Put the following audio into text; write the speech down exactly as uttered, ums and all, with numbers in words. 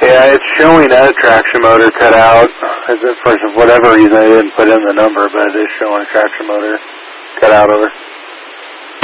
Yeah, it's showing a traction motor cut out. As if for whatever reason I didn't put in the number, but it is showing a traction motor cut out of it.